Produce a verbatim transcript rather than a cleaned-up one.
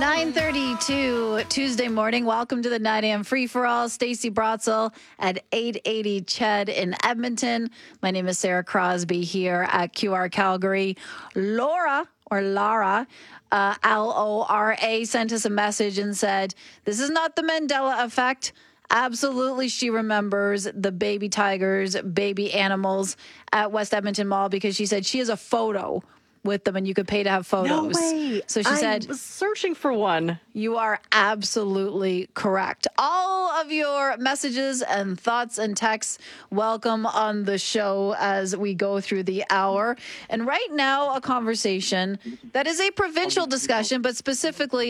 nine thirty-two Tuesday morning. Welcome to the nine a.m. free-for-all. Stacey Brotzel at eight eighty Ched in Edmonton. My name is Sarah Crosby here at Q R Calgary. Laura, or Lara, uh, L O R A, sent us a message and said, this is not the Mandela effect. Absolutely, she remembers the baby tigers, baby animals at West Edmonton Mall because she said she has a photo with them and you could pay to have photos. No way. So she I said, was searching for one. You are absolutely correct. All of your messages and thoughts and texts, welcome on the show as we go through the hour. And right now, a conversation that is a provincial discussion, but specifically